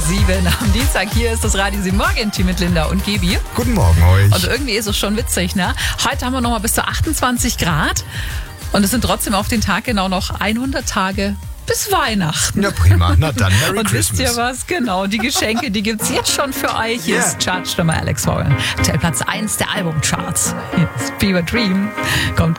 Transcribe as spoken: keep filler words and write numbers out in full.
sieben am Dienstag. Hier ist das Radio sieben Morgen-Team mit Linda und Gebi. Guten Morgen euch. Und irgendwie ist es schon witzig, ne? Heute haben wir nochmal bis zu achtundzwanzig Grad und es sind trotzdem auf den Tag genau noch hundert Tage bis Weihnachten. Ja, prima. Na dann, Merry und Christmas. wisst ihr was? Genau, die Geschenke, die gibt's jetzt schon für euch. Hier Yeah. ist Chartstürmer Alex Warren. Aktuell Platz eins der Albumcharts. Hier ist Fever Dream. Kommt